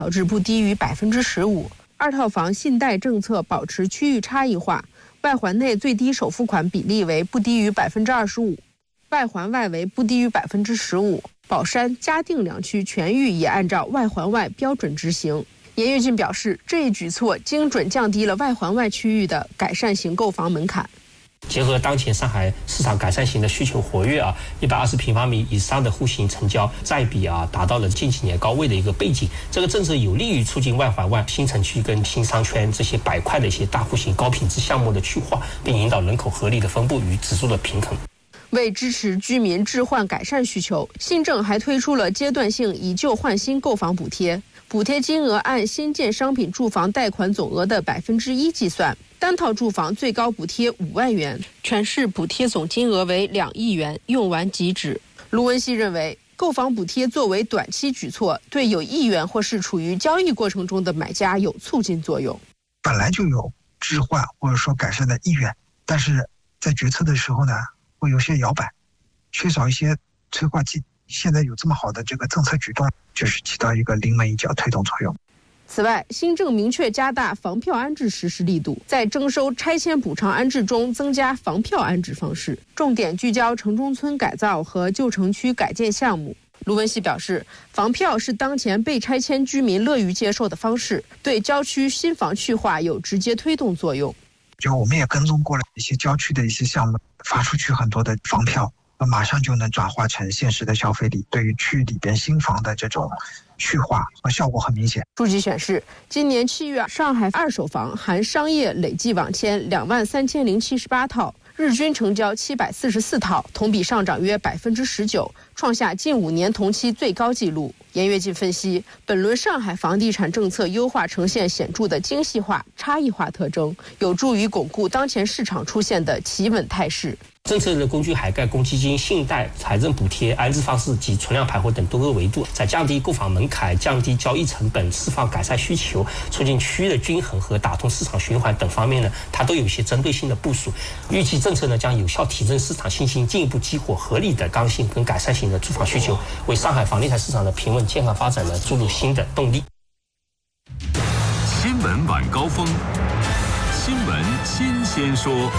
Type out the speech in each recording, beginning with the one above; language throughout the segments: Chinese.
导致不低于15%。二套房信贷政策保持区域差异化，外环内最低首付款比例为不低于25%，外环外为不低于15%。宝山、嘉定两区全域也按照外环外标准执行。严跃进表示，这一举措精准降低了外环外区域的改善型购房门槛。 结合当前上海市场改善型的需求活跃120平方米以上的户型成交占比达到了近几年高位的一个背景，这个政策有利于促进外环外新城区跟新商圈这些板块的一些大户型高品质项目的去化，并引导人口合理的分布与指数的平衡。 为支持居民置换改善需求，新政还推出了阶段性以旧换新购房补贴，补贴金额按新建商品住房贷款总额的1%计算，单套住房最高补贴5万元，全市补贴总金额为2亿元，用完即止。卢文熙认为，购房补贴作为短期举措，对有意愿或是处于交易过程中的买家有促进作用。 本来就有置换或者说改善的意愿，但是在决策的时候呢，会有些摇摆，缺少一些催化剂。现在有这么好的这个政策举动，就是起到一个临门一脚推动作用。 此外，新政明确加大房票安置实施力度，在征收拆迁补偿安置中增加房票安置方式，重点聚焦城中村改造和旧城区改建项目。卢文熙表示，房票是当前被拆迁居民乐于接受的方式，对郊区新房去化有直接推动作用。 就我们也跟踪过了一些郊区的一些项目，发出去很多的房票，马上就能转化成现实的消费力，对于区域里边新房的这种去化和效果很明显。 数据显示，今年7月，上海二手房含商业累计网签23078套，日均成交744套，同比上涨约19%，创下近5年同期最高纪录。严跃进分析，本轮上海房地产政策优化呈现显著的精细化、差异化特征，有助于巩固当前市场出现的企稳态势。 政策的工具涵盖公积金、信贷、财政补贴、安置方式及存量排货等多个维度，在降低购房门槛、降低交易成本、释放改善需求、促进区域的均衡和打通市场循环等方面呢，它都有一些针对性的部署。预计政策呢将有效提振市场信心，进一步激活合理的刚性跟改善型的住房需求，为上海房地产市场的平稳健康发展呢注入新的动力。 新闻晚高峰，新闻新鲜说。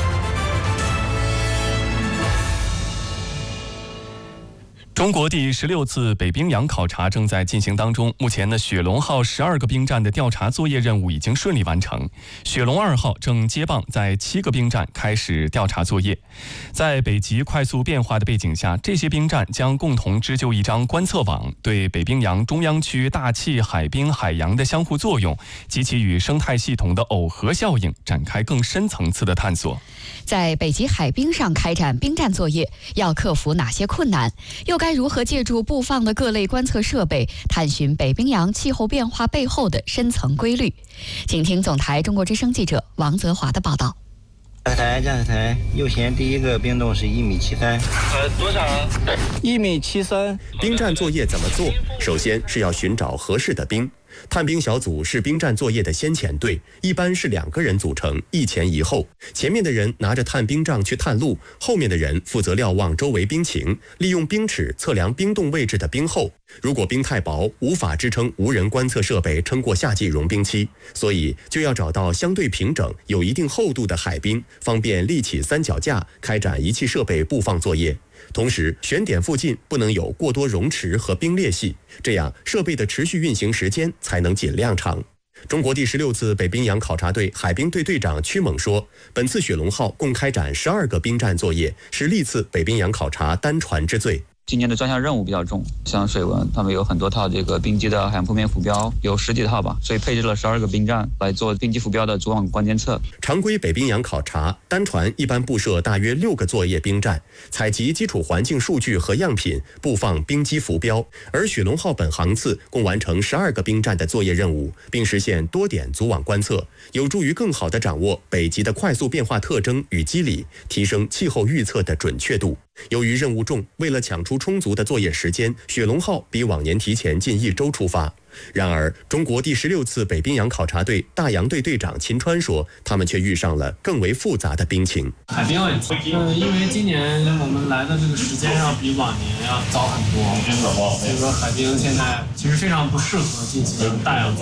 中国第16次北冰洋考察正在进行当中，目前呢，雪龙号12个冰站的调查作业任务已经顺利完成，雪龙2号正接棒在7个冰站开始调查作业。在北极快速变化的背景下，这些冰站将共同织就一张观测网，对北冰洋中央区大气、海冰、海洋的相互作用及其与生态系统的耦合效应展开更深层次的探索。 在北极海冰上开展冰站作业，要克服哪些困难？又该如何借助布放的各类观测设备，探寻北冰洋气候变化背后的深层规律？请听总台中国之声记者王泽华的报道。 驾驶台右舷第一个冰洞是1.73米。 多少 ？1.73米。 冰站作业怎么做？首先是要寻找合适的冰。探冰小组是冰站作业的先遣队，一般是2个人组成，一前一后。前面的人拿着探冰杖去探路，后面的人负责瞭望周围冰情，利用冰尺测量冰洞位置的冰厚。如果冰太薄，无法支撑无人观测设备撑过夏季融冰期，所以就要找到相对平整、有一定厚度的海冰，方便立起三脚架，开展仪器设备布放作业。同时，选点附近不能有过多溶池和冰裂隙，这样设备的持续运行时间才能尽量长。中国第16次北冰洋考察队海冰队队长曲猛说，本次雪龙号共开展12个冰站作业，是历次北冰洋考察单船之最。 今年的专项任务比较重，像水文，他们有很多套这个冰机的海洋铺面浮标，有10几套吧，所以配置了12个冰站来做冰机浮标的主网关监测。 常规北冰洋考察，单船一般布设大约6个作业冰站，采集基础环境数据和样品，布放冰机浮标。而雪龙号本航次共完成12个冰站的作业任务，并实现多点组网观测，有助于更好地掌握北极的快速变化特征与机理，提升气候预测的准确度。由于任务重，为了抢出充足的作业时间，雪龙号比往年提前近1周出发。 然而，中国第16次北冰洋考察队大洋队队长秦川说，他们却遇上了更为复杂的冰情。 海冰问题，因为今年我们来的这个时间要比往年要早很多，所以说海冰现在其实非常不适合进行大洋